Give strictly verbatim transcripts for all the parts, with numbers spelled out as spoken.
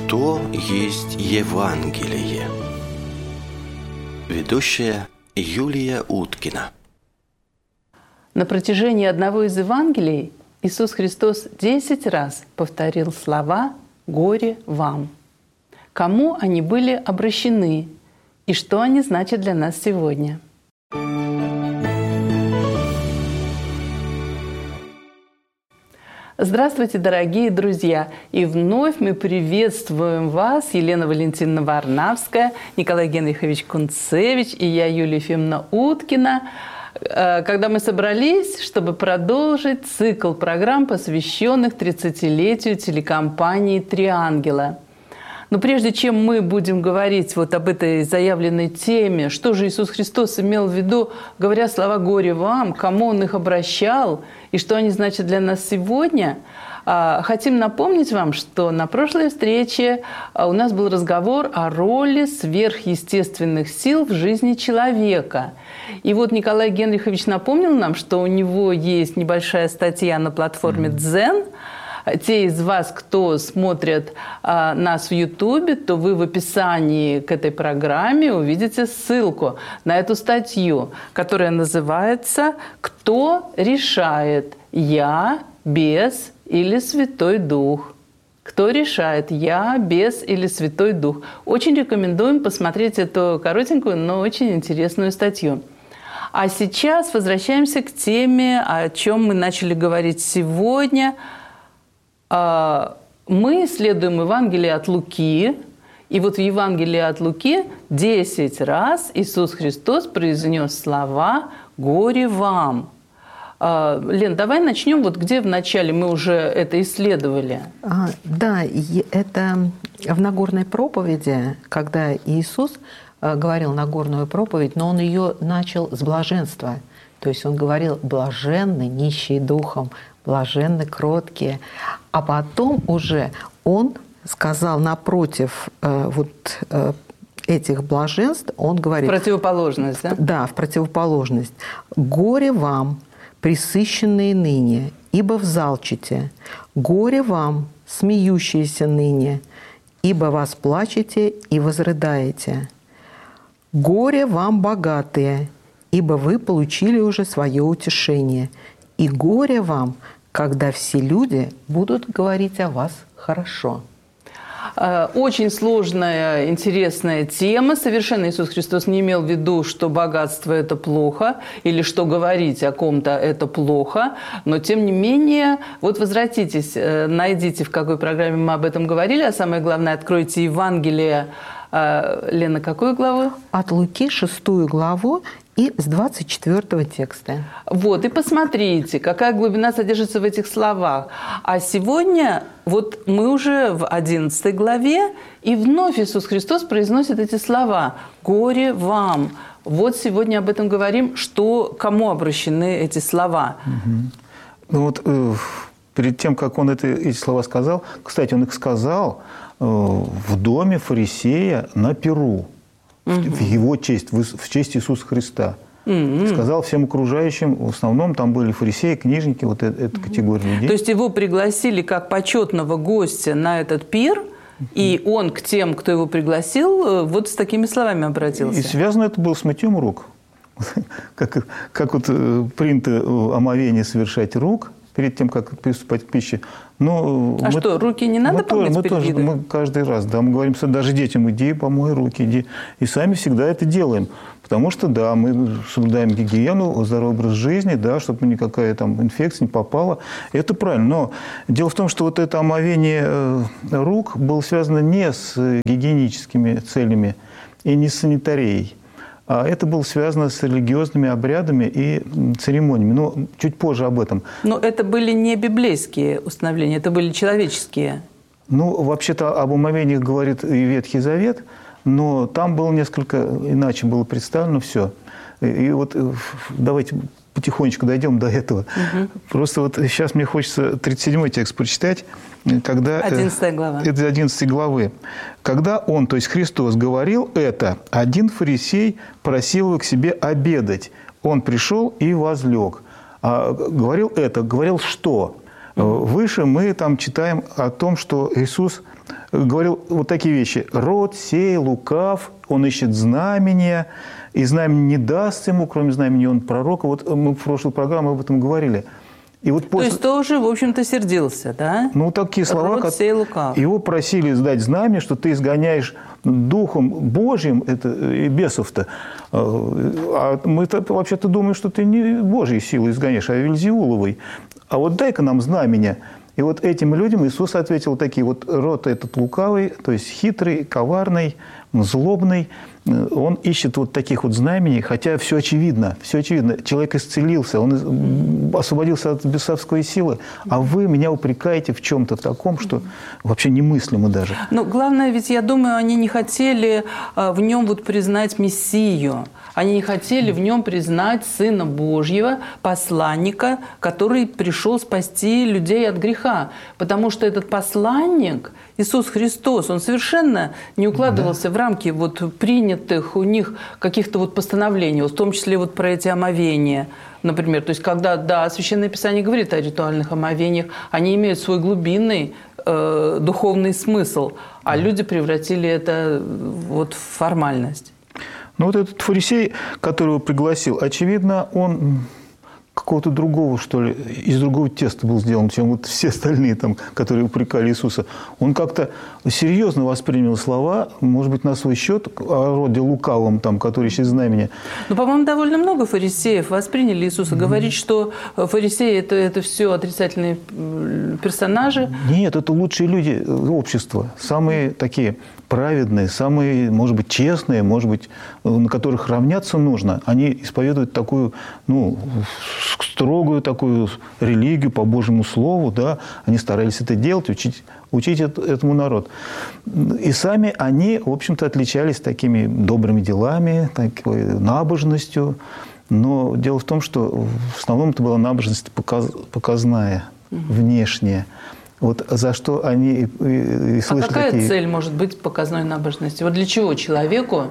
Что есть Евангелие? Ведущая Юлия Уткина. На протяжении одного из Евангелий Иисус Христос десять раз повторил слова «Горе вам». Кому они были обращены и что они значат для нас сегодня? Здравствуйте, дорогие друзья! И вновь мы приветствуем вас, Елена Валентиновна Варнавская, Николай Генрихович Кунцевич и я, Юлия Ефимовна Уткина, когда мы собрались, чтобы продолжить цикл программ, посвященных тридцатилетию телекомпании «Три ангела». Но прежде чем мы будем говорить вот об этой заявленной теме, что же Иисус Христос имел в виду, говоря слова «Горе вам», кому Он их обращал и что они значат для нас сегодня, хотим напомнить вам, что на прошлой встрече у нас был разговор о роли сверхъестественных сил в жизни человека. И вот Николай Генрихович напомнил нам, что у него есть небольшая статья на платформе «Дзен». Те из вас, кто смотрят а, нас в Ютубе, то вы в описании к этой программе увидите ссылку на эту статью, которая называется «Кто решает, я, бес или Святой Дух?» Кто решает, я, бес или Святой Дух? Очень рекомендуем посмотреть эту коротенькую, но очень интересную статью. А сейчас возвращаемся к теме, о чем мы начали говорить сегодня. Мы исследуем Евангелие от Луки, и вот в Евангелии от Луки десять раз Иисус Христос произнес слова «Горе вам». Лен, давай начнем, вот где в начале мы уже это исследовали. А, да, это в Нагорной проповеди, когда Иисус говорил Нагорную проповедь, но Он ее начал с блаженства. То есть Он говорил «блаженны, нищие духом», блаженны, кроткие. А потом уже Он сказал напротив э, вот э, этих блаженств, Он говорит... В противоположность, да? Да, в противоположность. «Горе вам, пресыщенные ныне, ибо взалчите. Горе вам, смеющиеся ныне, ибо восплачете и возрыдаете. Горе вам, богатые, ибо вы получили уже свое утешение. И горе вам, когда все люди будут говорить о вас хорошо». Очень сложная, интересная тема. Совершенно Иисус Христос не имел в виду, что богатство – это плохо, или что говорить о ком-то – это плохо. Но, тем не менее, вот возвратитесь, найдите, в какой программе мы об этом говорили, а самое главное, откройте Евангелие. Лена, какую главу? От Луки, шестую главу, и с двадцать четвёртого текста. Вот, и посмотрите, какая глубина содержится в этих словах. А сегодня вот мы уже в одиннадцатой главе, и вновь Иисус Христос произносит эти слова «Горе вам». Вот сегодня об этом говорим, что, кому обращены эти слова. Угу. Ну вот э, перед тем, как Он это, эти слова сказал, кстати, Он их сказал э, в доме фарисея на перу. В его честь, в честь Иисуса Христа. Mm-hmm. Сказал всем окружающим, в основном там были фарисеи, книжники, вот эта, эта категория людей. То есть его пригласили как почетного гостя на этот пир, mm-hmm. и он к тем, кто его пригласил, вот с такими словами обратился. И связано это было с мытьем рук. Как, как вот принято омовение совершать рук перед тем, как приступать к пище. Но а мы, что, руки не надо помыть мы перед тоже, едой? Мы каждый раз, да, мы говорим даже детям, иди помой руки, иди. И сами всегда это делаем. Потому что, да, мы соблюдаем гигиену, здоровый образ жизни, да, чтобы никакая там инфекция не попала. Это правильно. Но дело в том, что вот это омовение рук было связано не с гигиеническими целями и не с санитарией. А это было связано с религиозными обрядами и церемониями. Но чуть позже об этом. Но это были не библейские установления, это были человеческие. Ну, вообще-то об омовениях говорит и Ветхий Завет, но там было несколько иначе было представлено все. И вот давайте потихонечку дойдем до этого. Угу. Просто вот сейчас мне хочется тридцать седьмой текст прочитать. Когда, одиннадцатая глава. Это одиннадцатой главы. Когда Он, то есть Христос, говорил это, один фарисей просил его к себе обедать. Он пришел и возлег. А говорил это, говорил что? Выше мы там читаем о том, что Иисус говорил вот такие вещи. «Род сей лукав, он ищет знамения, и знамение не даст ему, кроме знамения он пророка». Вот мы в прошлой программе об этом говорили. И вот после... То есть тоже, в общем-то, сердился, да? Ну, такие слова, «Род как... сей лукав». Его просили сдать знамение, что ты изгоняешь Духом Божьим, это и бесов-то. А мы-то вообще-то думаем, что ты не Божьей силой изгоняешь, а Вельзевуловой. А вот дай-ка нам знамение. И вот этим людям Иисус ответил такие: вот род этот лукавый, то есть хитрый, коварный, злобный, он ищет вот таких вот знамений, хотя все очевидно, все очевидно. Человек исцелился, он освободился от бесовской силы, а вы меня упрекаете в чем-то в таком, что вообще немыслимо даже. Но главное, ведь, я думаю, они не хотели в нем вот признать Мессию. Они не хотели в нем признать Сына Божьего, посланника, который пришел спасти людей от греха. Потому что этот посланник, Иисус Христос, он совершенно не укладывался да. в рамки вот принятых у них каких-то вот постановлений, в том числе вот про эти омовения. Например, то есть когда, да, Священное Писание говорит о ритуальных омовениях, они имеют свой глубинный э, духовный смысл, а да. люди превратили это вот в формальность. Ну, вот этот фарисей, которого пригласил, очевидно, он какого-то другого, что ли, из другого теста был сделан, чем вот все остальные, там, которые упрекали Иисуса. Он как-то серьезно воспринял слова, может быть, на свой счет, о роде лукавом, там, который ищет знамения. Ну, по-моему, довольно много фарисеев восприняли Иисуса. Mm-hmm. Говорить, что фарисеи это, – это все отрицательные персонажи. Нет, это лучшие люди общества, самые такие праведные, самые, может быть, честные, может быть, на которых равняться нужно. Они исповедуют такую, ну, строгую такую религию по Божьему Слову, да, они старались это делать, учить, учить этому народ. И сами они, в общем-то, отличались такими добрыми делами, такой набожностью. Но дело в том, что в основном это была набожность показ, показная, внешняя. Вот за что они и, и слышали. А какая такие... цель может быть показной набожности? Вот для чего человеку?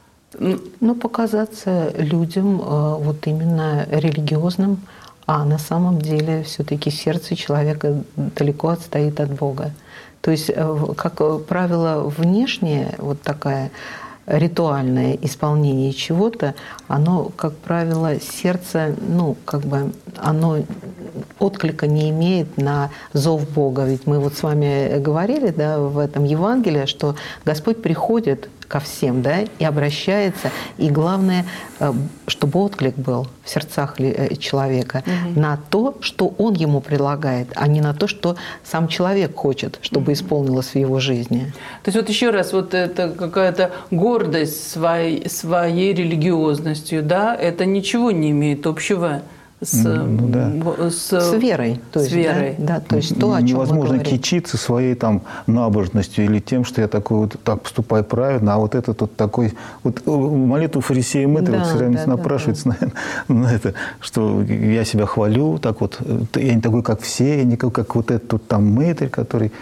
Ну, показаться людям вот именно религиозным, а на самом деле все-таки сердце человека далеко отстоит от Бога. То есть, как правило, внешнее вот такая ритуальное исполнение чего-то, оно, как правило, сердце, ну, как бы, оно отклика не имеет на зов Бога. Ведь мы вот с вами говорили, да, в этом Евангелии, что Господь приходит ко всем, да, и обращается, и главное, чтобы отклик был в сердцах человека угу. на то, что Он ему предлагает, а не на то, что сам человек хочет, чтобы угу. исполнилось в его жизни. То есть вот еще раз, вот это какая-то гордость своей, своей религиозностью, да, это ничего не имеет общего с, ну, да. с, с верой. То есть, с верой. Да, да, то есть то, о чем невозможно мы говорим. кичиться своей там набожностью или тем, что я такой вот так поступаю правильно, а вот это тут такой... Вот молитву фарисеям это да, вот все время да, напрашивается да, да. На, на это, что я себя хвалю, так вот, я не такой, как все, я не такой, как вот этот тут там мытарь, который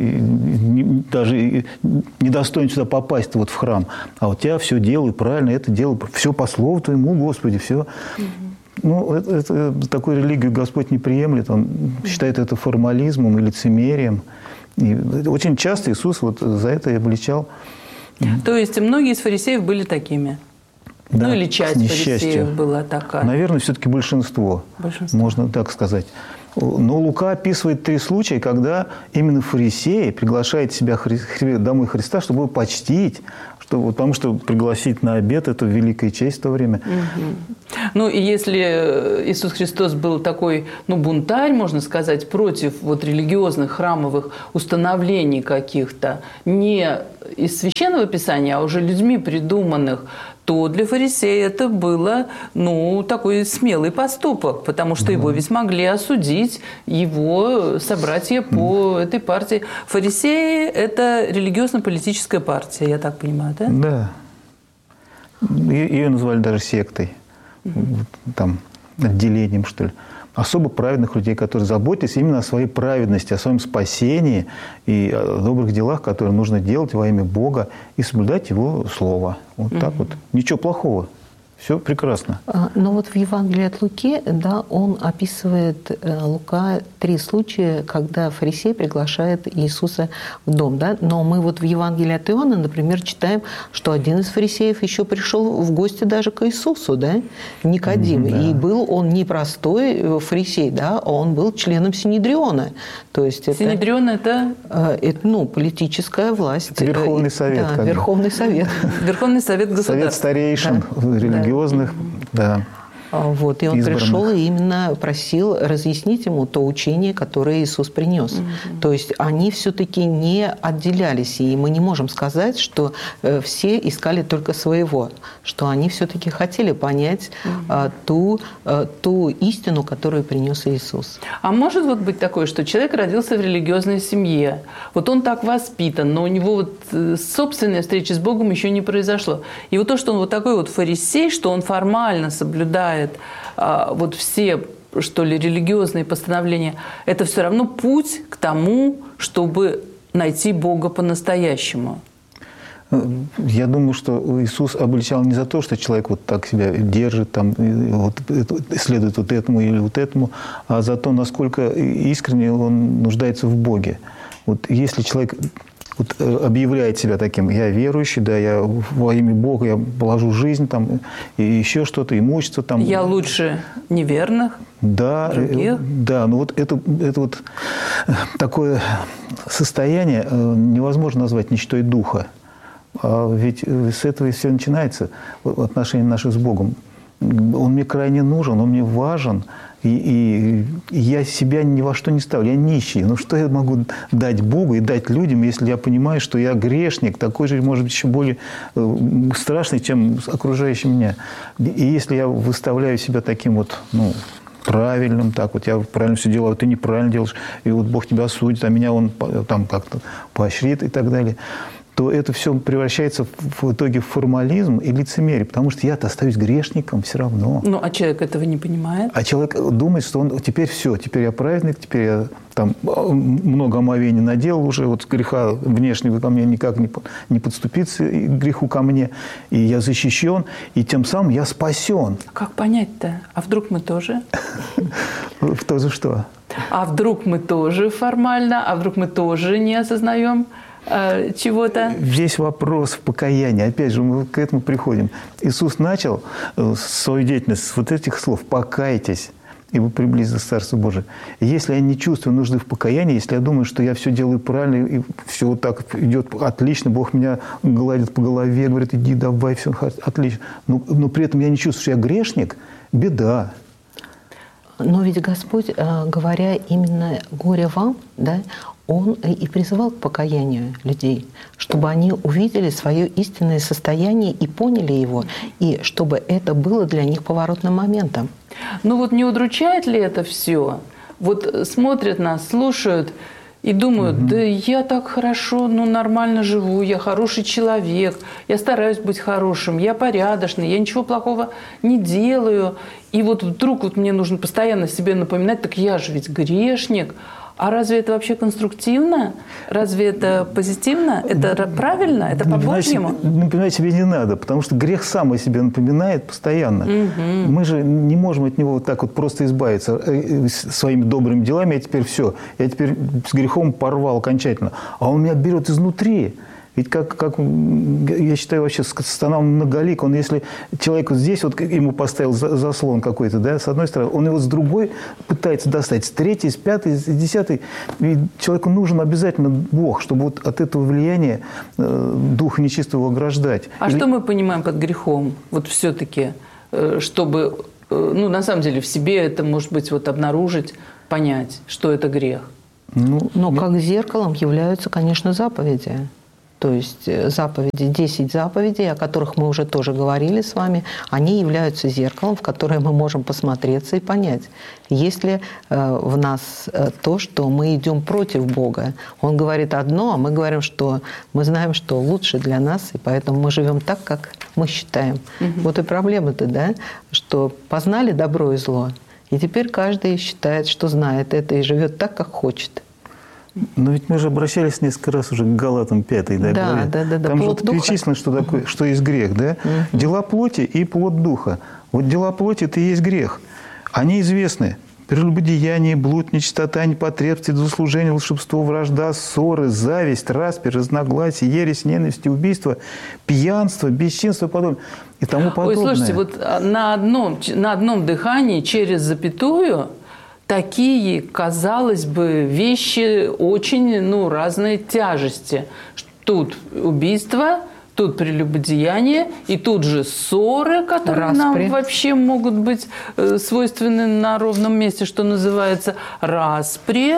даже не достоин сюда попасть вот в храм, а вот я все делаю правильно, это делаю, все по слову Твоему, Господи, все... Угу. Ну, это, это, такую религию Господь не приемлет, Он считает это формализмом и лицемерием. И очень часто Иисус вот за это и обличал. То есть многие из фарисеев были такими? Да, ну, или часть фарисеев была такая? Наверное, все-таки большинство, большинство, можно так сказать. Но Лука описывает три случая, когда именно фарисеи приглашают себя домой Христа, чтобы его почтить, что, потому что пригласить на обед – это великая честь в то время. Угу. Ну, и если Иисус Христос был такой, ну, бунтарь, можно сказать, против вот религиозных храмовых установлений каких-то, не из Священного Писания, а уже людьми придуманных, то для фарисея это было, ну, такой смелый поступок, потому что его ведь могли осудить его собратья по этой партии. Фарисеи – это религиозно-политическая партия, я так понимаю, да? Да. Ее назвали даже сектой, mm-hmm. там, отделением, что ли. Особо праведных людей, которые заботятся именно о своей праведности, о своем спасении и о добрых делах, которые нужно делать во имя Бога и соблюдать Его Слово. Вот mm-hmm. так вот. Ничего плохого. Все прекрасно. Но вот в Евангелии от Луки, да, он описывает, Лука, три случая, когда фарисей приглашает Иисуса в дом. Да? Но мы вот в Евангелии от Иоанна, например, читаем, что один из фарисеев еще пришел в гости даже к Иисусу, да? Никодим. Mm-hmm, да. И был он не простой фарисей, да, а он был членом Синедриона. То есть это, Синедрион – это? это? Ну, политическая власть. Это Верховный Совет. Да, Верховный Совет. Верховный Совет государства. Совет старейшин, религиозных. Да. Вот, и он избранных. пришел и именно просил разъяснить ему то учение, которое Иисус принес. Угу. То есть они все-таки не отделялись, и мы не можем сказать, что все искали только своего, что они все-таки хотели понять угу. ту, ту истину, которую принес Иисус. А может вот быть такое, что человек родился в религиозной семье, вот он так воспитан, но у него вот собственная встреча с Богом еще не произошло. И вот то, что он вот такой вот фарисей, что он формально соблюдает а, вот все, что ли, религиозные постановления, это все равно путь к тому, чтобы найти Бога по-настоящему. Я думаю, что Иисус обличал не за то, что человек вот так себя держит, там, вот, следует вот этому или вот этому, а за то, насколько искренне он нуждается в Боге. Вот если человек вот объявляет себя таким: я верующий, да, я во имя Бога, я положу жизнь там, и еще что-то, имущество там. Я лучше неверных, да, других. Да, но вот это, это вот такое состояние невозможно назвать нищетой духа. А ведь с этого и все начинается, отношения наши с Богом. Он мне крайне нужен, он мне важен, и, и я себя ни во что не ставлю, я нищий. Ну что я могу дать Богу и дать людям, если я понимаю, что я грешник, такой же, может быть, еще более страшный, чем окружающий меня. И если я выставляю себя таким вот, ну, правильным, так вот, я правильно все делаю, а ты неправильно делаешь, и вот Бог тебя осудит, а меня Он там как-то поощрит и так далее, то это все превращается в итоге в формализм и лицемерие, потому что я-то остаюсь грешником все равно. Ну, а человек этого не понимает? А человек думает, что он теперь все, теперь я праведник, теперь я там много омовений наделал уже, вот греха внешнего ко мне никак не, не подступиться, и греху ко мне, и я защищен, и тем самым я спасен. Как понять-то? А вдруг мы тоже? Тоже что? А вдруг мы тоже формально, а вдруг мы тоже не осознаем чего-то? Весь вопрос в покаянии. Опять же, мы к этому приходим. Иисус начал свою деятельность с вот этих слов: «Покайтесь, ибо приблизилось Царство Божие». И если я не чувствую нужды в покаянии, если я думаю, что я все делаю правильно, и все вот так идет отлично, Бог меня гладит по голове, говорит: иди, давай, все отлично. Но, но при этом я не чувствую, что я грешник, беда. Но ведь Господь, говоря именно «горе вам», да, Он и призывал к покаянию людей, чтобы они увидели свое истинное состояние и поняли его, и чтобы это было для них поворотным моментом. Ну вот не удручает ли это все? Вот смотрят нас, слушают и думают: угу. да я так хорошо, ну нормально живу, я хороший человек, я стараюсь быть хорошим, я порядочный, я ничего плохого не делаю. И вот вдруг вот мне нужно постоянно себе напоминать: так я же ведь грешник. А разве это вообще конструктивно? Разве это позитивно? Это правильно? Это по-божьему? Напоминать себе не надо, потому что грех сам о себе напоминает постоянно. Угу. Мы же не можем от него вот так вот просто избавиться своими добрыми делами. Я теперь все, я теперь с грехом порвал окончательно. А он меня берет изнутри. Ведь как, как я считаю, вообще сатана многолик. Он, если человек вот здесь вот ему поставил заслон какой-то, да, с одной стороны, он его с другой пытается достать, с третьей, с пятой, с десятой. И человеку нужен обязательно Бог, чтобы вот от этого влияния э, духа нечистого ограждать. А Или... что мы понимаем под грехом? Вот все-таки, э, чтобы, э, ну, на самом деле, в себе это, может быть, вот обнаружить, понять, что это грех. Ну, но как зеркалом являются, конечно, заповеди. То есть заповеди, десять заповедей, о которых мы уже тоже говорили с вами, они являются зеркалом, в которое мы можем посмотреться и понять, есть ли в нас то, что мы идем против Бога. Он говорит одно, а мы говорим, что мы знаем, что лучше для нас, и поэтому мы живем так, как мы считаем. Угу. Вот и проблема-то, да, что познали добро и зло, и теперь каждый считает, что знает это, и живет так, как хочет. Но ведь мы же обращались несколько раз уже к Галатам пятой, да, Да, главе. да, да, да. Там же Плод вот духа. перечислено, что такое, что есть грех, да? Дела плоти и плод духа. Вот дела плоти – это и есть грех. Они известны. Прелюбодеяние, блуд, нечистота, непотребство, злослужение, волшебство, вражда, ссоры, зависть, распри, разногласия, ересь, ненависть, убийство, пьянство, бесчинство и подобное. И тому Ой, подобное. слушайте, вот на одном, на одном дыхании через запятую такие, казалось бы, вещи очень, ну, разной тяжести. Тут убийство, тут прелюбодеяние, и тут же ссоры, которые Распри. нам вообще могут быть э, свойственны на ровном месте, что называется распри,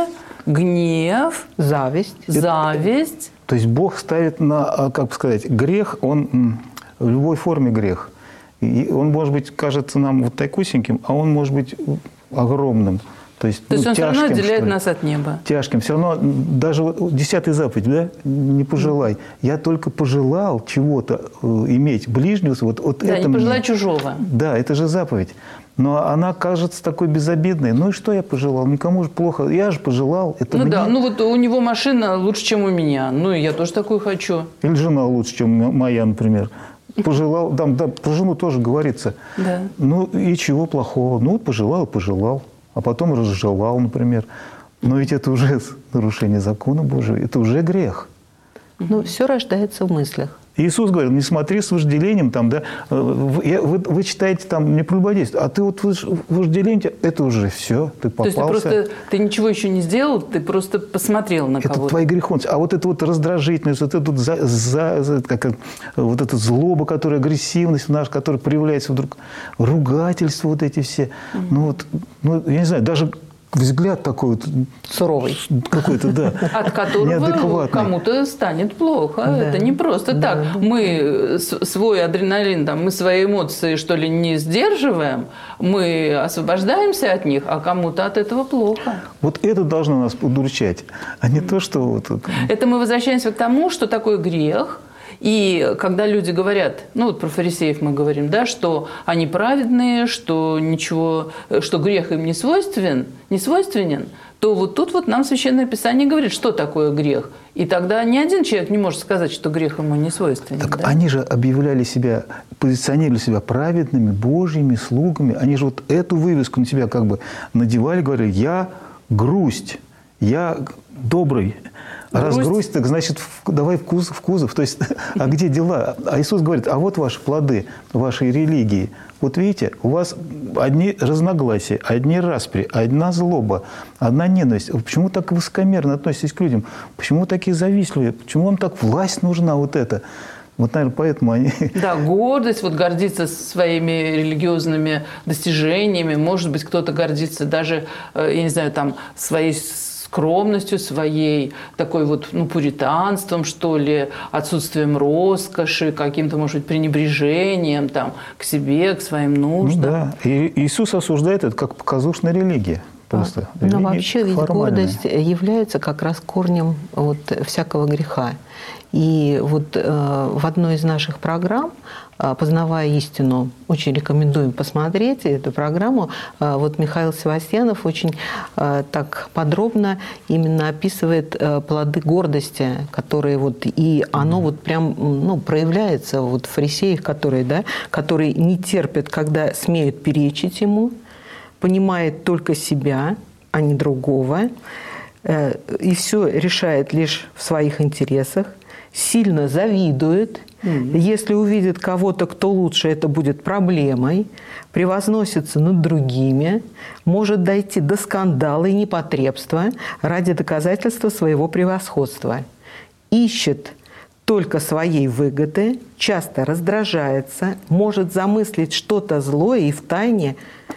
гнев, Зависть. зависть. То есть Бог ставит на, а, как бы сказать, грех, он м, в любой форме грех. И он, может быть, кажется нам вот такусеньким, а он может быть огромным. То есть, То есть ну, он все равно тяжким, отделяет что ли. нас от неба. Тяжким. Все равно даже вот десятая заповедь, да, не пожелай. Я только пожелал чего-то э, иметь ближнего. Вот, вот Да, это не пожелай мне- чужого. Да, это же заповедь. Но она кажется такой безобидной. Ну и что я пожелал? Никому же плохо. Я же пожелал. Это Ну мне. да, ну вот у него машина лучше, чем у меня. Ну и я тоже такую хочу. Или жена лучше, чем моя, например. Пожелал, да, да, про жену тоже говорится. Да. Ну и чего плохого? Ну вот пожелал, пожелал. А потом разжелал, например. Но ведь это уже нарушение закона Божьего. Это уже грех. Ну, все рождается в мыслях. Иисус говорил, не смотри с вожделением, там, да, вы, я- вы, вы читаете там не прелюбодействие, а ты вот вож- вожделение, это уже все, ты То есть попался. ты просто ты ничего еще не сделал, ты просто посмотрел на Это кого-то. твои греховности. А вот эта вот раздражительность, вот эта вот, за, за- за- как, это, вот эта злоба, которая, агрессивность наша, которая проявляется вдруг, ругательства вот эти все. Ну вот, ну, я не знаю, даже взгляд такой вот Суровый. какой-то, да, От которого неадекватный. кому-то станет плохо. Это не просто так. Мы с- свой адреналин, там, мы свои эмоции, что ли, не сдерживаем, мы освобождаемся от них, а кому-то от этого плохо. Вот это должно нас удручать, а не то, что вот... Это мы возвращаемся к тому, что такое грех. И когда люди говорят, ну вот про фарисеев мы говорим, да, что они праведные, что ничего, что грех им не свойственен, не свойственен, то вот тут вот нам Священное Писание говорит, что такое грех. И тогда ни один человек не может сказать, что грех ему не свойственен. Так да? они же объявляли себя, позиционировали себя праведными, Божьими слугами. Они же вот эту вывеску на себя как бы надевали, говорили, я грусть, я добрый. Раз Грусть. грусть, так значит, в- давай в кузов, в кузов. То есть, а где дела? А Иисус говорит, а вот ваши плоды вашей религии. Вот видите, у вас одни разногласия, одни распри, одна злоба, одна ненависть. Вы почему так высокомерно относитесь к людям? Почему вы такие завистливые? Почему вам так власть нужна вот эта? Вот, наверное, поэтому они... Да, гордость, вот гордиться своими религиозными достижениями. Может быть, кто-то гордится даже, э, я не знаю, там, своей скромностью своей, такой вот, ну, пуританством, что ли, отсутствием роскоши, каким-то, может быть, пренебрежением там, к себе, к своим Ну нуждам. да, и Иисус осуждает это как показушная религия. Просто. Но Религия вообще ведь формальная. гордость является как раз корнем вот всякого греха. И вот э, в одной из наших программ э, «Познавая истину», очень рекомендуем посмотреть эту программу, э, вот Михаил Севастьянов очень э, так подробно именно описывает э, плоды гордости, которые вот, и оно вот прям, ну, проявляется вот в фарисеях, которые, да, которые не терпят, когда смеют перечить ему, понимает только себя, а не другого, э, и все решает лишь в своих интересах, сильно завидует. Mm-hmm. Если увидит кого-то, кто лучше, это будет проблемой, превозносится над другими, может дойти до скандала и непотребства ради доказательства своего превосходства. Ищет только своей выгоды, часто раздражается, может замыслить что-то злое и втайне,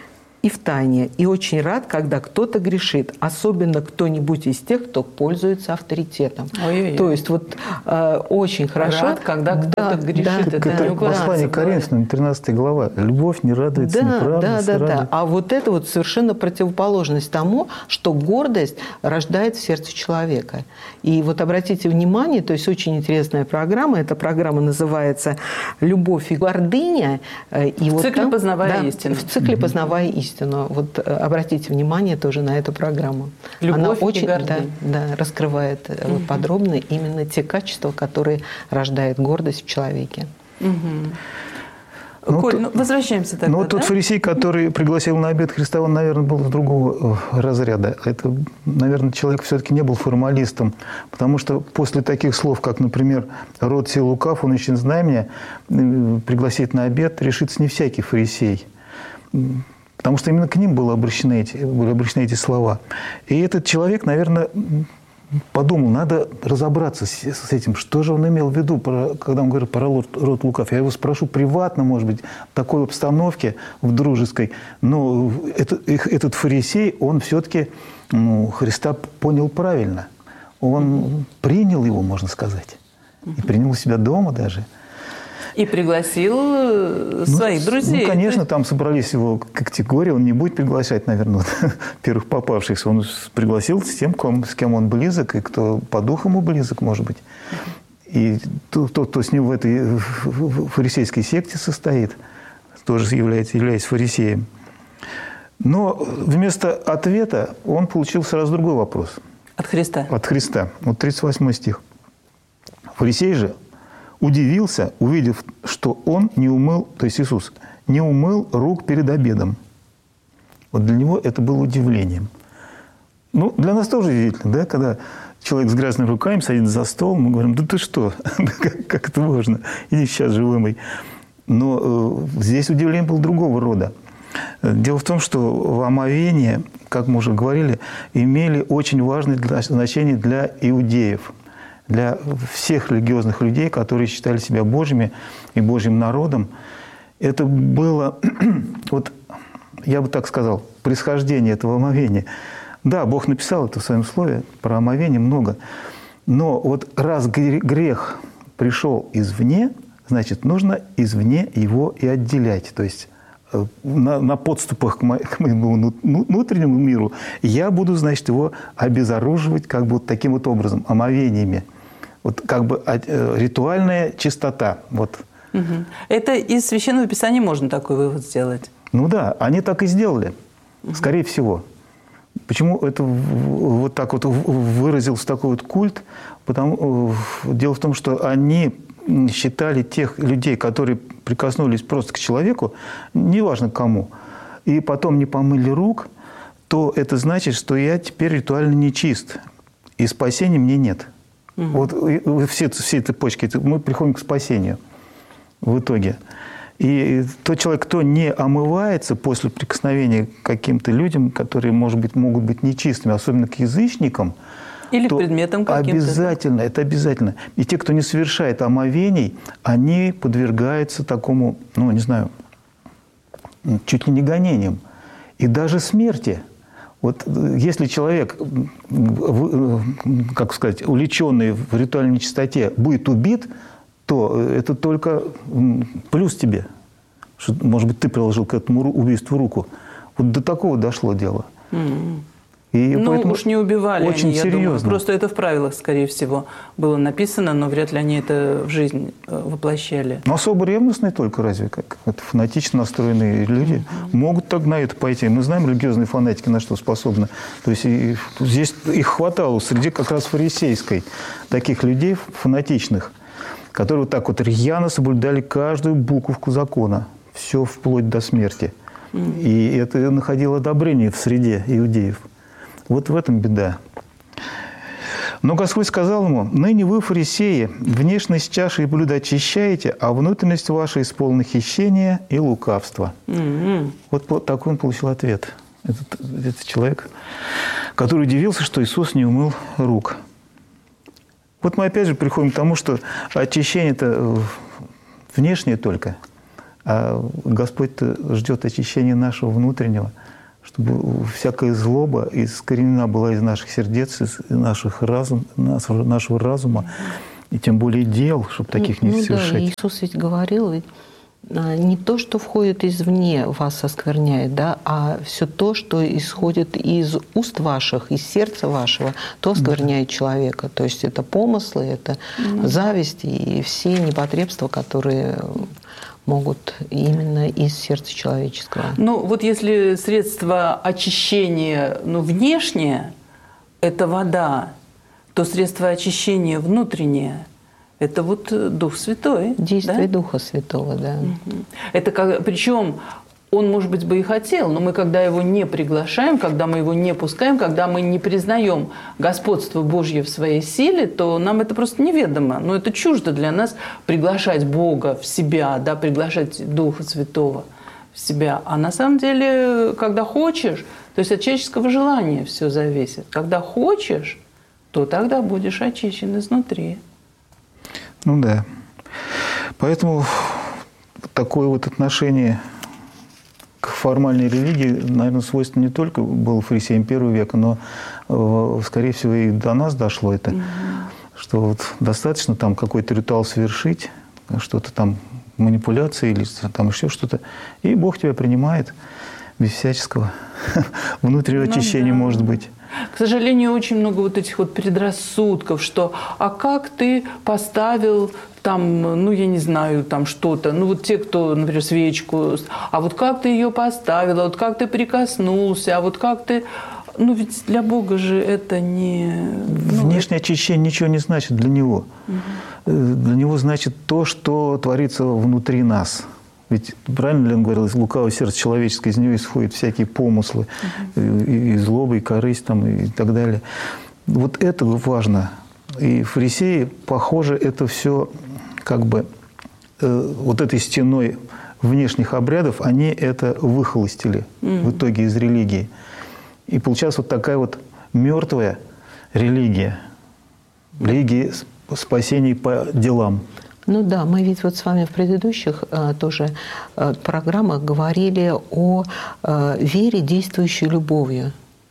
и втайне. И очень рад, когда кто-то грешит, особенно кто-нибудь из тех, кто пользуется авторитетом. Ой-ой-ой. То есть вот э, очень хорошо. Рад, когда кто-то грешит. Да, Это Так не это укладывается послание в к голове. Коринфянам, тринадцатая глава. Любовь не радуется Да, неправдой, да, да, радует. да. А вот это вот совершенно противоположность тому, что гордость рождает в сердце человека. И вот обратите внимание, то есть очень интересная программа. Эта программа называется «Любовь и гордыня». И В вот цикле там- «Познавая да, истину». В цикле «Познавая истину». периодичностью, но вот обратите внимание тоже на эту программу. Любовь Она и очень да, гордыня. да, раскрывает угу. вот, подробно именно те качества, которые рождают гордость в человеке. Угу. Ну, Коль, то, ну, возвращаемся тогда, Ну, да? тот фарисей, который пригласил на обед Христа, он, наверное, был с другого разряда. Это, наверное, человек все-таки не был формалистом, потому что после таких слов, как, например, «род сей лукав, он ищет знамения», пригласить на обед решится не всякий фарисей. Потому что именно к ним были обращены эти, были обращены эти слова. И этот человек, наверное, подумал, надо разобраться с, с этим, что же он имел в виду, про, когда он говорит про род, род лукав. Я его спрошу приватно, может быть, в такой обстановке, в дружеской. Но это, этот фарисей, он все-таки ну, Христа понял правильно. Он принял его, можно сказать. И принял себя дома даже. И пригласил своих ну, друзей. Ну, конечно, там собрались его категории. Он не будет приглашать, наверное, первых попавшихся. Он пригласил с тем, с кем он близок, и кто по духу ему близок, может быть. И тот, кто с ним в этой фарисейской секте состоит, тоже является, является фарисеем. Но вместо ответа он получил сразу другой вопрос. От Христа. От Христа. Вот тридцать восьмой стих. Фарисей же удивился, увидев, что он не умыл, то есть Иисус, не умыл рук перед обедом. Вот для него это было удивлением. Ну, для нас тоже удивительно, да, когда человек с грязными руками садится за стол, мы говорим, да ты что, как, как это можно, иди сейчас же вымой. Но э, здесь удивление было другого рода. Дело в том, что омовения, как мы уже говорили, имели очень важное значение для иудеев, для всех религиозных людей, которые считали себя Божьими и Божьим народом. Это было, вот я бы так сказал, происхождение этого омовения. Да, Бог написал это в своем слове, про омовение много. Но вот раз грех пришел извне, значит, нужно извне его и отделять. То есть на, на подступах к моему внутреннему миру я буду, значит, его обезоруживать как бы вот таким вот образом, омовениями. Вот как бы ритуальная чистота. Вот. Угу. Это из Священного Писания можно такой вывод сделать? Ну да, они так и сделали, угу. скорее всего. Почему это вот так вот выразился такой вот культ? Потому, дело в том, что они считали тех людей, которые прикоснулись просто к человеку, неважно кому, и потом не помыли рук, то это значит, что я теперь ритуально нечист, и спасения мне нет. Угу. Вот все, все эти почки, мы приходим к спасению в итоге. И тот человек, кто не омывается после прикосновения к каким-то людям, которые, может быть, могут быть нечистыми, особенно к язычникам, или к предметам каким-то. Обязательно, это обязательно. И те, кто не совершает омовений, они подвергаются такому, ну, не знаю, чуть ли не гонениям. И даже смерти. Вот если человек, как сказать, увлеченный в ритуальной чистоте, будет убит, то это только плюс тебе. Что, может быть, ты приложил к этому убийству руку. Вот до такого дошло дело. Mm-hmm. И ну, уж не убивали очень они, я серьезно. думаю. Просто это в правилах, скорее всего, было написано, но вряд ли они это в жизнь воплощали. Но особо ревностные только разве, как вот фанатично настроенные люди mm-hmm. могут так на это пойти. Мы знаем, религиозные фанатики на что способны. То есть и, здесь их хватало среди как раз фарисейской таких людей фанатичных, которые вот так вот рьяно соблюдали каждую буковку закона. Все вплоть до смерти. Mm-hmm. И это находило одобрение в среде иудеев. Вот в этом беда. Но Господь сказал ему: «Ныне вы, фарисеи, внешность чаши и блюда очищаете, а внутренность ваша исполнена хищения и лукавства». Mm-hmm. Вот такой он получил ответ. Этот, этот человек, который удивился, что Иисус не умыл рук. Вот мы опять же приходим к тому, что очищение-то внешнее только, а Господь-то ждет очищения нашего внутреннего, чтобы всякая злоба искоренена была из наших сердец, из наших разум, нашего разума, и тем более дел, чтобы таких ну, не ну совершать. Да, Иисус ведь говорил, ведь не то, что входит извне, вас оскверняет, да, а все то, что исходит из уст ваших, из сердца вашего, то оскверняет да. человека. То есть это помыслы, это mm-hmm. зависть и все непотребства, которые могут именно из сердца человеческого. Ну, вот если средство очищения, ну, внешнее – это вода, то средство очищения внутреннее – это вот Дух Святой. Действие да? Духа Святого, да. Это как, причем он, может быть, бы и хотел, но мы, когда его не приглашаем, когда мы его не пускаем, когда мы не признаем господство Божье в своей силе, то нам это просто неведомо. Но это чуждо для нас приглашать Бога в себя, да, приглашать Духа Святого в себя. А на самом деле, когда хочешь, то есть от человеческого желания все зависит. Когда хочешь, то тогда будешь очищен изнутри. Ну да. Поэтому такое вот отношение к формальной религии, наверное, свойственно не только было фарисеям первого века, но, скорее всего, и до нас дошло это, mm-hmm. что вот достаточно там какой-то ритуал совершить, что-то там, манипуляции или там еще что-то, и Бог тебя принимает без всяческого внутреннего очищения, ну, да. может быть. К сожалению, очень много вот этих вот предрассудков, что «а как ты поставил там, ну, я не знаю, там что-то, ну, вот те, кто, например, свечку, а вот как ты ее поставил, а вот как ты прикоснулся, а вот как ты...» Ну, ведь для Бога же это не... Ну, внешнее очищение ничего не значит для Него. Угу. Для Него значит то, что творится внутри нас. Ведь правильно ли он говорил, из лукавого сердца человеческого, из него исходят всякие помыслы, uh-huh. и, и злоба, и корысть, там, и так далее. Вот это важно. И фарисеи, похоже, это все как бы э, вот этой стеной внешних обрядов, они это выхолостили uh-huh. в итоге из религии. И получалась вот такая вот мертвая религия. Религия спасения по делам. Ну да, мы ведь вот с вами в предыдущих э, тоже э, программах говорили о э, вере, действующей любовью.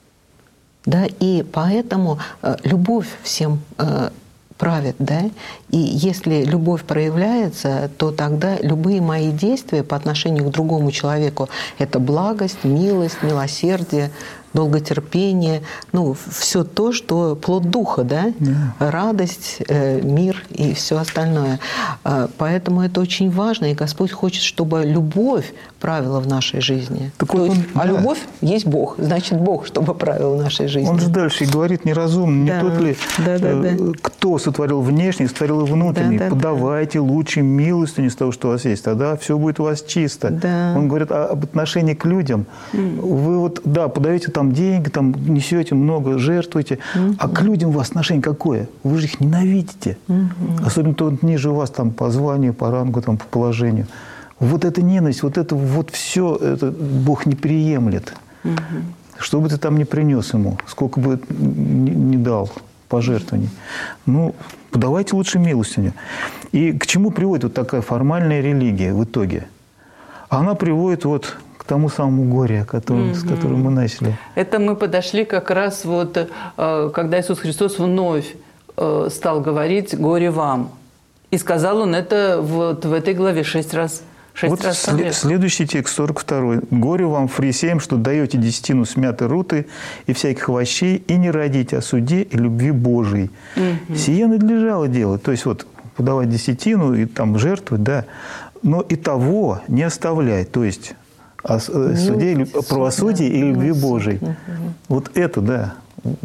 Да, и поэтому э, любовь всем э, правит, да, и если любовь проявляется, то тогда любые мои действия по отношению к другому человеку – это благость, милость, милосердие, долготерпение, ну, все то, что плод Духа, да? Yeah. Радость, э, мир и все остальное. Э, поэтому это очень важно, и Господь хочет, чтобы любовь правила в нашей жизни. Так то вот есть, он, а да. любовь есть Бог, значит, Бог, чтобы правил в нашей жизни. Он же дальше и говорит неразумно, да. не тот ли, да, да, э, да. кто сотворил внешний, сотворил и внутренний. Да, да, Подавайте да. лучше милостыню из того, что у вас есть, тогда все будет у вас чисто. Да. Он говорит об отношении к людям. Mm. Вы вот, да, подаете там деньги, там несете много, жертвуете, mm-hmm. а к людям у вас отношение какое? Вы же их ненавидите. Mm-hmm. Особенно тот ниже вас там по званию, по рангу, там, по положению. Вот эта ненависть, вот это вот все, это Бог не приемлет. Mm-hmm. Что бы ты там ни принес ему, сколько бы ни, ни дал пожертвований. Ну, подавайте лучше милостыню. И к чему приводит вот такая формальная религия в итоге? Она приводит вот к тому самому горю, который, mm-hmm. с которым мы начали. Это мы подошли как раз вот, когда Иисус Христос вновь стал говорить «горе вам». И сказал Он это вот в этой главе шесть раз. Шесть вот раз след, следующий текст, сорок второй. «Горе вам, фарисеям, что даете десятину смятой руты и всяких овощей, и не родите о суде и любви Божией. Mm-hmm. Сие надлежало делать». То есть вот подавать десятину и там жертвовать, да, но и того не оставлять. То есть о суде, правосудии и любви Божией. Угу. Вот это, да.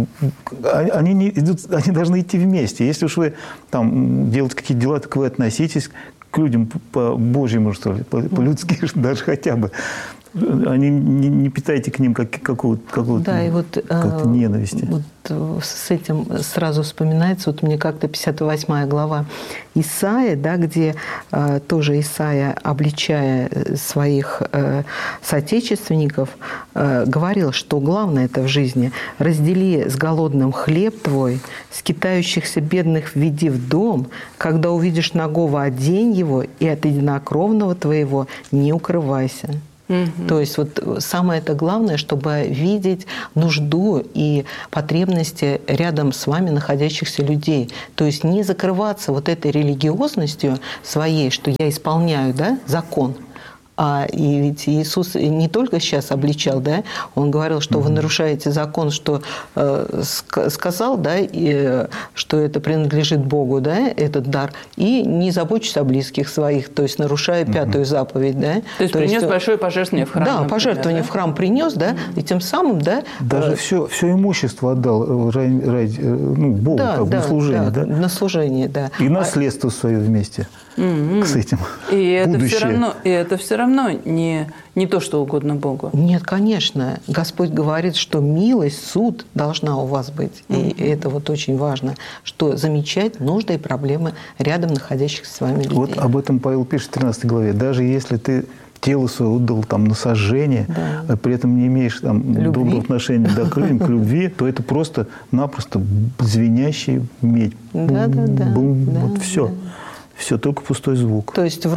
Они, не идут, они должны идти вместе. Если уж вы там делаете какие-то дела, так вы относитесь к людям по-божьему, что ли, по-людски, даже хотя бы. Они не, не питайте к ним как, какого-то, какого-то, да, и вот, какой-то ненависти. Вот с этим сразу вспоминается, вот мне как-то пятьдесят восьмая глава Исаия, да, где э, тоже Исаия, обличая своих э, соотечественников, э, говорил, что главное это в жизни – раздели с голодным хлеб твой, скитающихся бедных введи в дом, когда увидишь нагого одень его, и от единокровного твоего не укрывайся. Mm-hmm. То есть вот самое это главное, чтобы видеть нужду и потребности рядом с вами находящихся людей. То есть не закрываться вот этой религиозностью своей, что я исполняю, да, закон, А и ведь Иисус не только сейчас обличал, да, Он говорил, что вы нарушаете закон, что э, сказал, да, и, что это принадлежит Богу, да, этот дар, и не заботьтесь о близких своих, то есть нарушая пятую заповедь, да. То есть то принес есть, большое пожертвование в храм. Да, например, пожертвование да? в храм принес, да, и тем самым, да. Даже э, все, все имущество отдал ради, ради, ну, Богу, да, как бы, да, на служение, да, да? На служение, да. И наследство свое вместе Mm-hmm. с этим. И это, будущее. все равно, и это все равно не, не то, что угодно Богу. Нет, конечно. Господь говорит, что милость, суд должна у вас быть. Mm-hmm. И это вот очень важно, что замечать нужды и проблемы рядом находящихся с вами людей. Вот об этом Павел пишет в тринадцатой главе. Даже если ты тело свое отдал там, на сожжение, да. а при этом не имеешь там, доброго отношения да, к любви, то это просто-напросто звенящий медь. Да, да, да. Бум, да, вот все. Да. Все, только пустой звук. То есть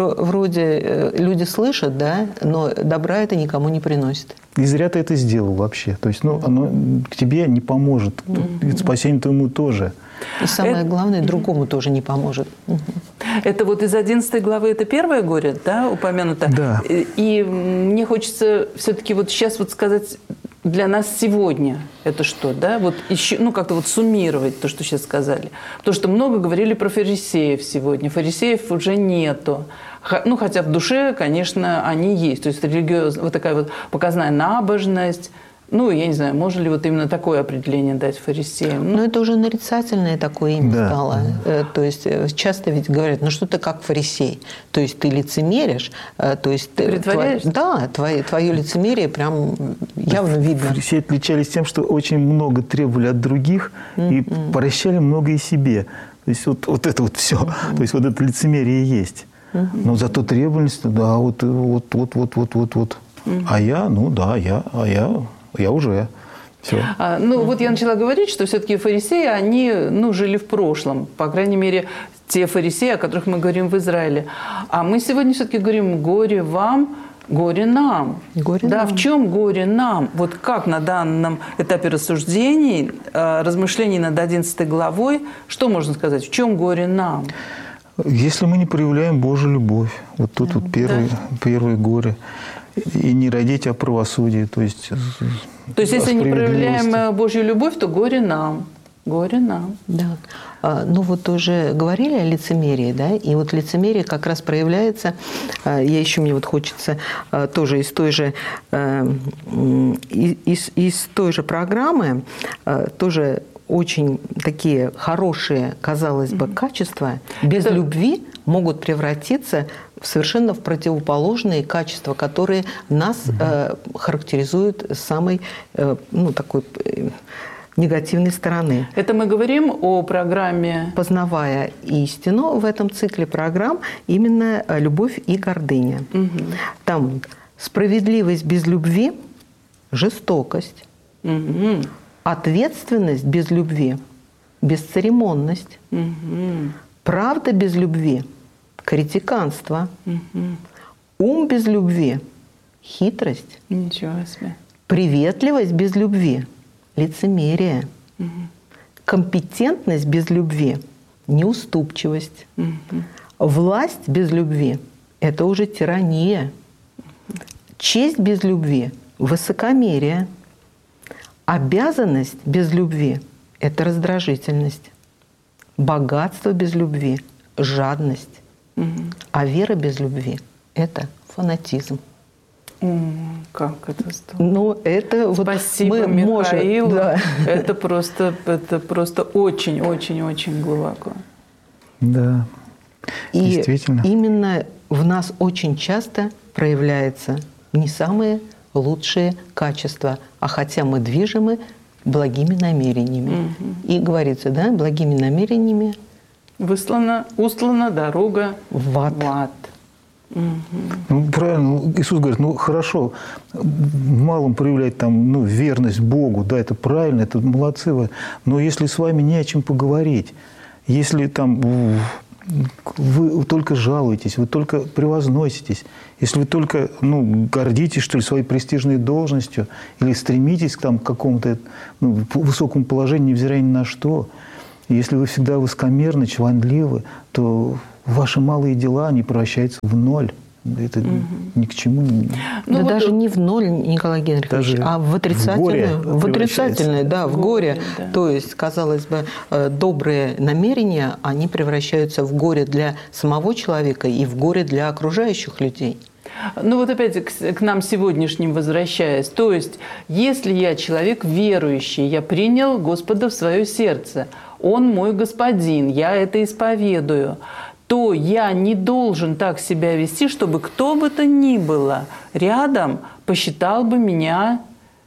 вроде люди слышат, да, но добра это никому не приносит. И зря ты это сделал вообще. То есть ну, оно к тебе не поможет. Mm-hmm. Спасению твоему тоже. И самое это... главное, другому тоже не поможет. Это вот из одиннадцатой главы, это первое горе, да, упомянуто? Да. И мне хочется все-таки вот сейчас вот сказать для нас сегодня это что, да? Вот еще, ну, как-то вот суммировать то, что сейчас сказали. Потому что много говорили про фарисеев сегодня. Фарисеев уже нету. Ну, хотя в душе, конечно, они есть. То есть религиозная, вот такая вот показная набожность. Ну, я не знаю, можно ли вот именно такое определение дать фарисеям? Ну, но это уже нарицательное такое имя да. стало. То есть часто ведь говорят, ну что ты как фарисей? То есть ты лицемеришь, то есть ты притворяешься? Да, твое, твое лицемерие прям явно видно. Фарисеи отличались тем, что очень много требовали от других mm-hmm. и прощали много и себе. То есть вот, вот это вот все. Mm-hmm. То есть вот это лицемерие есть. Mm-hmm. Но зато требовательность, да, вот, вот, вот, вот, вот, вот, вот. Mm-hmm. А я, ну да, я, а я... Я уже. Все. А, ну, вот я начала говорить, что все-таки фарисеи, они ну, жили в прошлом. По крайней мере, те фарисеи, о которых мы говорим в Израиле. А мы сегодня все-таки говорим «горе вам, горе нам». Горе да, нам. В чем горе нам? Вот как на данном этапе рассуждений, размышлений над одиннадцатой главой, что можно сказать? В чем горе нам? Если мы не проявляем Божью любовь, вот тут да. вот первое, да. первое горе. И не родить о правосудии, то есть То есть, если не проявляем Божью любовь, то горе нам. Горе нам. Да. Ну вот уже говорили о лицемерии, да, и вот лицемерие как раз проявляется, я еще мне вот хочется тоже из той же, из, из той же программы, тоже очень такие хорошие, казалось бы, mm-hmm. качества без Это... любви могут превратиться в совершенно в противоположные качества, которые нас mm-hmm. э, характеризуют с самой э, ну, такой э, негативной стороны. Это мы говорим о программе «Познавая истину». В этом цикле программ именно «Любовь и гордыня». Mm-hmm. Там справедливость без любви, жестокость. Mm-hmm. Ответственность без любви, бесцеремонность. Угу. Правда без любви, критиканство. Угу. Ум без любви, хитрость. Ничего себе. Приветливость без любви, лицемерие. Угу. Компетентность без любви, неуступчивость. Угу. Власть без любви – это уже тирания. Угу. Честь без любви – высокомерие. Обязанность без любви – это раздражительность. Богатство без любви – жадность. Угу. А вера без любви – это фанатизм. О, как это здорово. Ну, это Спасибо, вот мы Михаил. Можем, да. Это просто, это просто очень-очень-очень глубоко. Да, И действительно. именно в нас очень часто проявляется не самые лучшие качества, а хотя мы движимы благими намерениями. Угу. И говорится, да, благими намерениями выслана, устлана дорога в ад. В ад. Угу. Ну, правильно, Иисус говорит, ну хорошо, в малом проявлять там, ну, верность Богу, да, это правильно, это молодцы вы, но если с вами не о чем поговорить, если там вы только жалуетесь, вы только превозноситесь, если вы только ну, гордитесь, что ли, своей престижной должностью или стремитесь к, там, к какому-то ну, высокому положению, невзирая ни на что, если вы всегда высокомерны, чванливы, то ваши малые дела, они превращаются в ноль. Это угу. ни к чему не... Ну, да вот даже вот... не в ноль, Николай Генрихович, а в отрицательное. В, в отрицательное, да, в горе. горе да. То есть, казалось бы, добрые намерения, они превращаются в горе для самого человека и в горе для окружающих людей. Ну вот опять к, к нам сегодняшним возвращаясь. То есть, если я человек верующий, я принял Господа в свое сердце, Он мой Господин, я это исповедую, то я не должен так себя вести, чтобы кто бы то ни было рядом посчитал бы меня...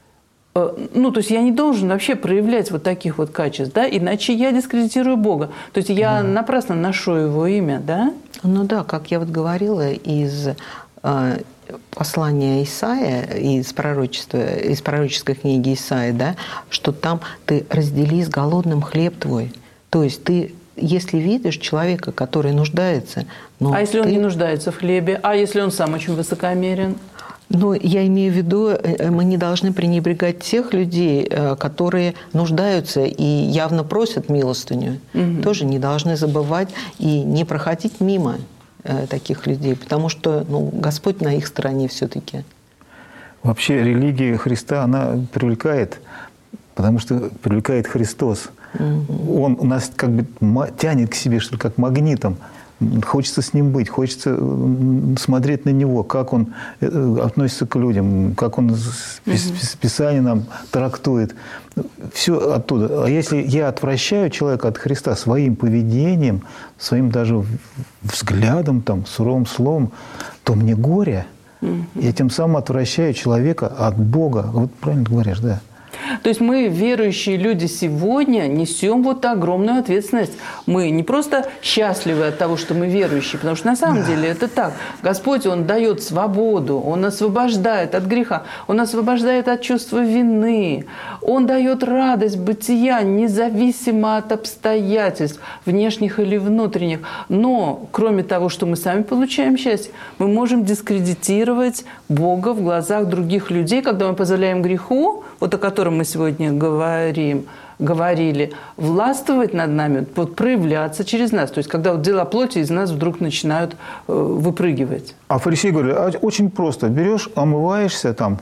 Ну, то есть я не должен вообще проявлять вот таких вот качеств, да, иначе я дискредитирую Бога. То есть я да. напрасно ношу Его имя, да? Ну да, как я вот говорила, из э, послания Исаия, из пророчества, из пророческой книги Исаия, да, что там ты раздели с голодным хлеб твой. То есть ты, если видишь человека, который нуждается... Но а если ты... он не нуждается в хлебе? А если он сам очень высокомерен? Ну, я имею в виду, мы не должны пренебрегать тех людей, которые нуждаются и явно просят милостыню. Угу. Тоже не должны забывать и не проходить мимо таких людей, потому что ну, Господь на их стороне все-таки. Вообще религия Христа, она привлекает, потому что привлекает Христос. Угу. Он нас как бы тянет к себе, что ли, как магнитом. Хочется с ним быть, хочется смотреть на него, как он относится к людям, как он Писание нам трактует. Все оттуда. А если я отвращаю человека от Христа своим поведением, своим даже взглядом, там, суровым словом, то мне горе. Я тем самым отвращаю человека от Бога. Вот правильно говоришь, да. То есть мы, верующие люди, сегодня несем вот огромную ответственность. Мы не просто счастливы от того, что мы верующие, потому что на самом да. деле это так. Господь, Он дает свободу, Он освобождает от греха, Он освобождает от чувства вины, Он дает радость бытия, независимо от обстоятельств, внешних или внутренних. Но, кроме того, что мы сами получаем счастье, мы можем дискредитировать Бога в глазах других людей, когда мы позволяем греху, вот о котором мы сегодня говорим, говорили, властвовать над нами, вот, проявляться через нас. То есть, когда вот дела плоти из нас вдруг начинают э, выпрыгивать. А фарисеи говорят, а очень просто. Берешь, омываешься там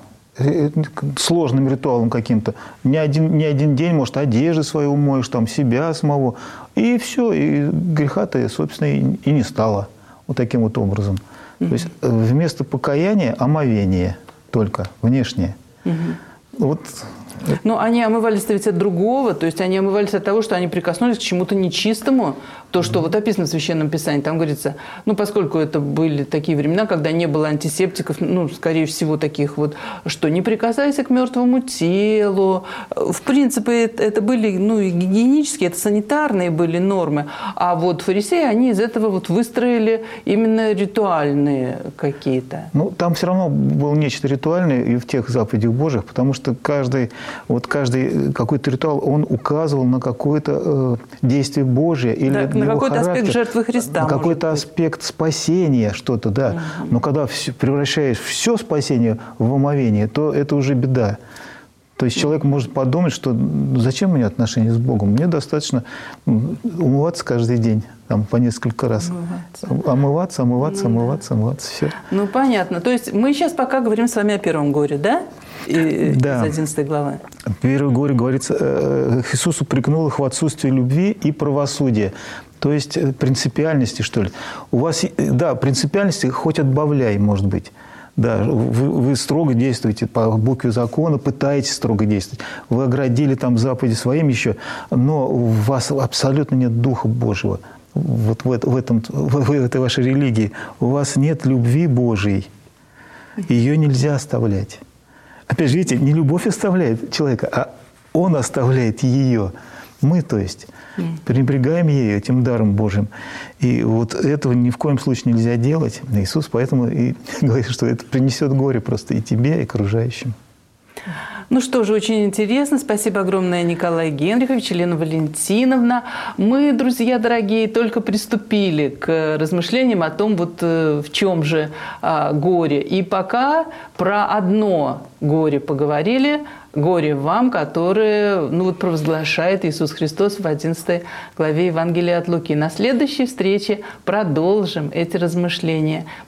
сложным ритуалом каким-то. Не один, не один день, может, одежду свою умоешь, там, себя самого. И все, и греха-то, собственно, и, и не стало. Вот таким вот образом. Mm-hmm. То есть, вместо покаяния омовение только, внешнее. Mm-hmm. Вот. Но они омывались-то ведь от другого, то есть они омывались от того, что они прикоснулись к чему-то нечистому. То, что вот описано в Священном Писании, там говорится, ну, поскольку это были такие времена, когда не было антисептиков, ну, скорее всего, таких вот, что не прикасайся к мертвому телу. В принципе, это были, ну, гигиенические, это санитарные были нормы. А вот фарисеи, они из этого вот выстроили именно ритуальные какие-то. Ну, там все равно было нечто ритуальное и в тех заповедях Божьих, потому что каждый, вот каждый какой-то ритуал, он указывал на какое-то э, действие Божие или да, на какой-то аспект жертвы Христа. На какой-то аспект спасения, что-то, да. Угу. Но когда все, превращаешь все спасение в омовение, то это уже беда. То есть человек может подумать, что зачем мне отношения с Богом? Мне достаточно умываться каждый день, там, по несколько раз. Омываться, омываться, омываться, ну, омываться, да. омываться, все. Ну, понятно. То есть мы сейчас пока говорим с вами о первом горе, да? И, да. Из одиннадцатой главы. В первом горе говорится, Иисус упрекнул их в отсутствии любви и правосудия. То есть принципиальности, что ли. У вас, да, принципиальности хоть отбавляй, может быть. Да, вы, вы строго действуете по букве закона, пытаетесь строго действовать. Вы оградили там заповеди своим еще, но у вас абсолютно нет Духа Божьего. Вот в, это, в, этом, в этой вашей религии. У вас нет любви Божьей. Ее нельзя оставлять. Опять же, видите, не любовь оставляет человека, а он оставляет ее. Мы, то есть, пренебрегаем ею, этим даром Божьим. И вот этого ни в коем случае нельзя делать. Иисус поэтому и говорит, что это принесет горе просто и тебе, и окружающим. Ну что же, очень интересно. Спасибо огромное, Николай Генрихович, Елена Валентиновна. Мы, друзья дорогие, только приступили к размышлениям о том, вот в чем же а, горе. И пока про одно горе поговорили, горе вам, которое, ну, вот, провозглашает Иисус Христос в одиннадцатой главе Евангелия от Луки. На следующей встрече продолжим эти размышления.